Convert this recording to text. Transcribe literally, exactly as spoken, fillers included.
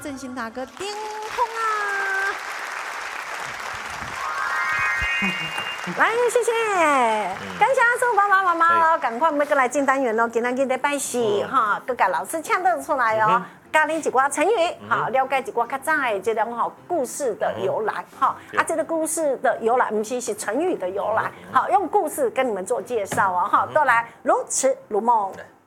振兴大哥顶峰啊！ 来，谢谢，感谢所有爸爸妈妈哦，赶快要过来进单元咯，今天今日拜四哈，各甲老师抢得出来哦。教恁一寡成语，好了解一寡较早的这种好故事的由来，哈啊，这个故事的由来，不是是成语的由来，好用故事跟你们做介绍哦，哈，都来如此如梦。